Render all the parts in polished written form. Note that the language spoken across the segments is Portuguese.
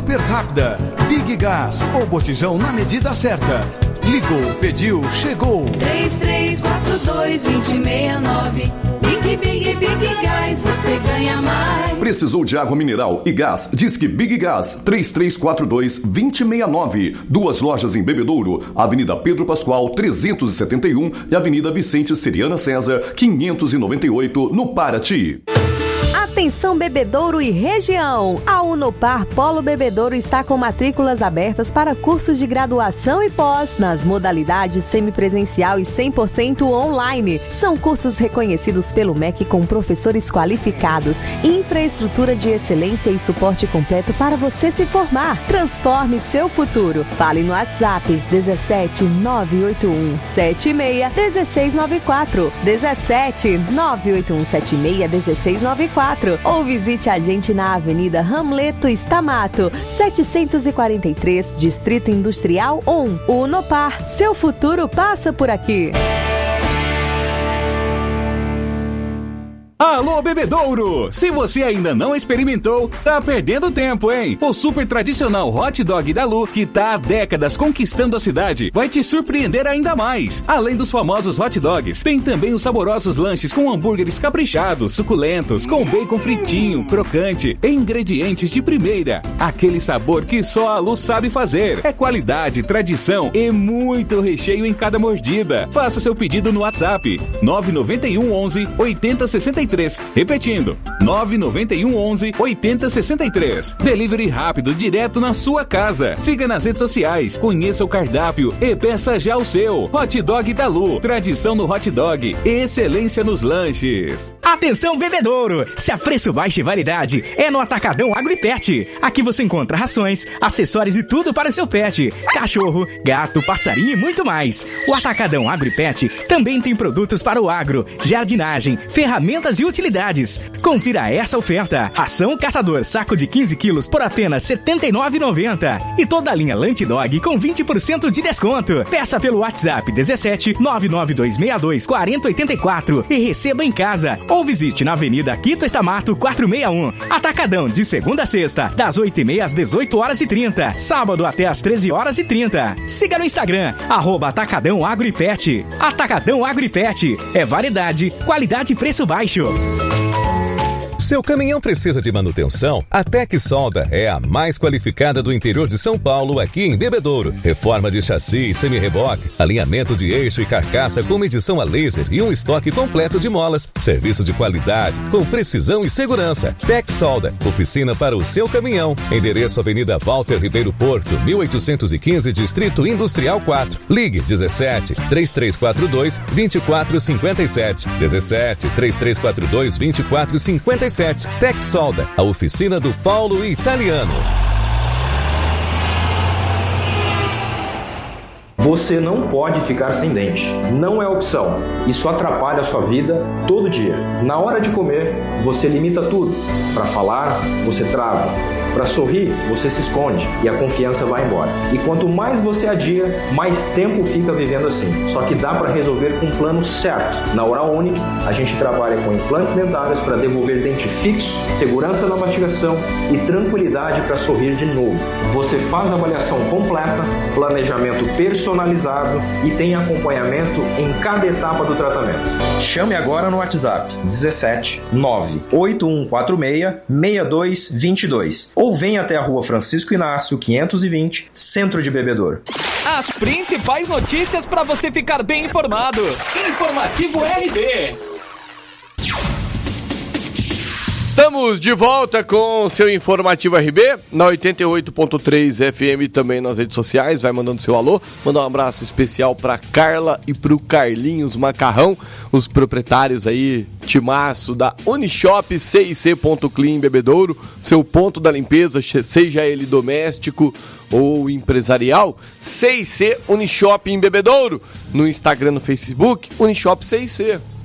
super rápida. Big Gas, o botijão na medida certa. Ligou, pediu, chegou. 3342-2069. Big Gás, você ganha mais. Precisou de água mineral e gás? Disque Big Gas, 3342-2069. 2 lojas em Bebedouro, Avenida Pedro Pascoal, 371 e Avenida Vicente Seriana César, 598, no Paraty. Atenção Bebedouro e região! A Unopar Polo Bebedouro está com matrículas abertas para cursos de graduação e pós nas modalidades semipresencial e 100% online. São cursos reconhecidos pelo MEC com professores qualificados, infraestrutura de excelência e suporte completo para você se formar. Transforme seu futuro. Fale no WhatsApp 17 981 76 1694 17 981 76 1694 ou visite a gente na Avenida Hamleto Stamato, 743, Distrito Industrial 1. Unopar, seu futuro passa por aqui. Alô, Bebedouro! Se você ainda não experimentou, tá perdendo tempo, hein? O super tradicional hot dog da Lu, que tá há décadas conquistando a cidade, vai te surpreender ainda mais. Além dos famosos hot dogs, tem também os saborosos lanches com hambúrgueres caprichados, suculentos, com bacon fritinho, crocante, e ingredientes de primeira. Aquele sabor que só a Lu sabe fazer. É qualidade, tradição e muito recheio em cada mordida. Faça seu pedido no WhatsApp 991 11 8063. Repetindo, 991 11 8063. Delivery rápido, direto na sua casa. Siga nas redes sociais, conheça o cardápio e peça já o seu. Hot Dog da Lu, tradição no hot dog e excelência nos lanches. Atenção Bebedouro! Se a preço baixo e variedade é no Atacadão Agro e Pet. Aqui você encontra rações, acessórios e tudo para o seu pet. Cachorro, gato, passarinho e muito mais. O Atacadão Agro e Pet também tem produtos para o agro, jardinagem, ferramentas e utilidades. Confira essa oferta. Ração Caçador, saco de 15 quilos por apenas R$ 79,90. E toda a linha Lunch Dog com 20% de desconto. Peça pelo WhatsApp 17 99262 4084 e receba em casa. Ou visite na Avenida Quito Estamato 461. Atacadão de segunda a sexta, das 8h30 às 18h30. Sábado até às 13h30. Siga no Instagram, @Atacadão Agro e Pet. Atacadão Agro e Pet. É variedade, qualidade e preço baixo. Seu caminhão precisa de manutenção? A Tec Solda é a mais qualificada do interior de São Paulo, aqui em Bebedouro. Reforma de chassi e semi-reboque, alinhamento de eixo e carcaça com medição a laser e um estoque completo de molas. Serviço de qualidade, com precisão e segurança. Tec Solda, oficina para o seu caminhão. Endereço Avenida Walter Ribeiro Porto, 1815, Distrito Industrial 4. Ligue 17 3342 2457. 17 3342 2457. Tec Solda, a oficina do Paulo Italiano. Você não pode ficar sem dente. Não é opção. Isso atrapalha a sua vida todo dia. Na hora de comer, você limita tudo. Para falar, você trava. Para sorrir, você se esconde e a confiança vai embora. E quanto mais você adia, mais tempo fica vivendo assim. Só que dá para resolver com um plano certo. Na Oral Unique, a gente trabalha com implantes dentários para devolver dente fixo, segurança na mastigação e tranquilidade para sorrir de novo. Você faz a avaliação completa, planejamento personalizado e tem acompanhamento em cada etapa do tratamento. Chame agora no WhatsApp 17 98146 6222 ou venha até a Rua Francisco Inácio 520, Centro de Bebedouro. As principais notícias para você ficar bem informado. Informativo RB. Estamos de volta com o seu Informativo RB, na 88.3 FM, também nas redes sociais. Vai mandando seu alô. Mandar um abraço especial para Carla e para o Carlinhos Macarrão, os proprietários aí, timaço da Unishop CIC.clean Bebedouro, seu ponto da limpeza, seja ele doméstico ou empresarial. CIC Unishop em Bebedouro, no Instagram, no Facebook, Unishop CIC.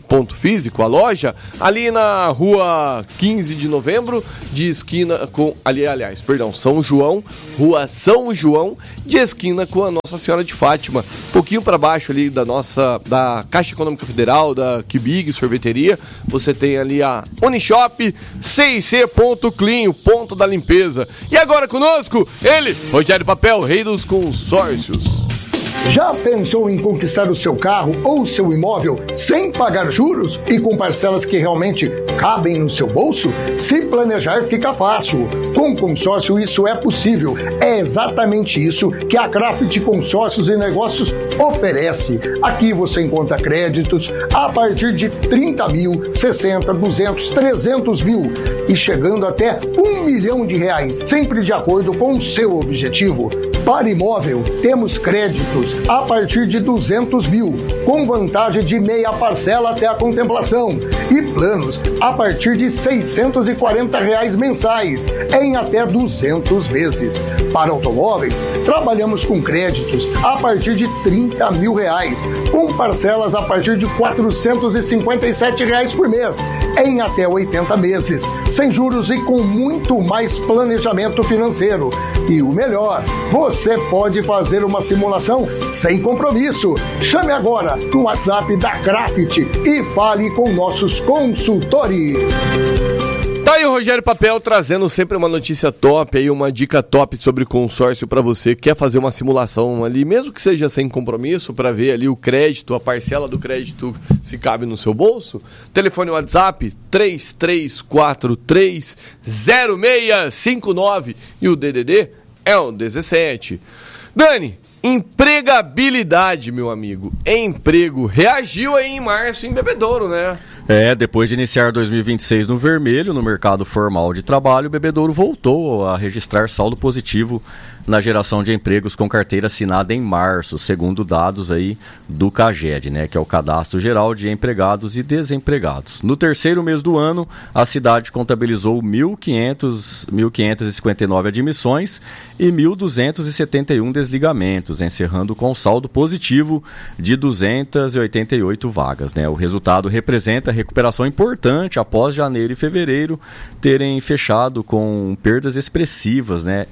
ponto físico, a loja, ali na rua 15 de novembro, de esquina com... São João, rua São João, de esquina com a Nossa Senhora de Fátima. Um pouquinho para baixo ali da Caixa Econômica Federal, da Kibig Sorveteria, você tem ali a Unishop, CIC.clean, o ponto da limpeza. E agora conosco, ele, Rogério Papel, rei dos consórcios. Já pensou em conquistar o seu carro ou seu imóvel sem pagar juros e com parcelas que realmente cabem no seu bolso? Se planejar fica fácil. Com consórcio isso é possível. É exatamente isso que a Craft Consórcios e Negócios oferece. Aqui você encontra créditos a partir de 30 mil, 60, 200, 300 mil e chegando até R$1 milhão, sempre de acordo com o seu objetivo. Para imóvel, temos créditos a partir de 200 mil, com vantagem de meia parcela até a contemplação, e planos a partir de R$640 mensais, em até 200 meses. Para automóveis, trabalhamos com créditos a partir de R$30 mil, com parcelas a partir de R$457 por mês, em até 80 meses, sem juros e com muito mais planejamento financeiro. E o melhor, você pode fazer uma simulação sem compromisso. Chame agora no WhatsApp da Craft e fale com nossos consultores. Tá aí o Rogério Papel trazendo sempre uma notícia top, aí uma dica top sobre consórcio para você que quer fazer uma simulação ali, mesmo que seja sem compromisso, para ver ali o crédito, a parcela do crédito se cabe no seu bolso. Telefone WhatsApp 33430659 e o DDD é o 17. Dani, empregabilidade, meu amigo. Emprego reagiu aí em março em Bebedouro, né? Depois de iniciar 2026 no vermelho, no mercado formal de trabalho, o Bebedouro voltou a registrar saldo positivo na geração de empregos com carteira assinada em março, segundo dados aí do CAGED, né, que é o Cadastro Geral de Empregados e Desempregados. No terceiro mês do ano, a cidade contabilizou 1.559 admissões e 1.271 desligamentos, encerrando com saldo positivo de 288 vagas, né? O resultado representa recuperação importante após janeiro e fevereiro terem fechado com perdas expressivas, né,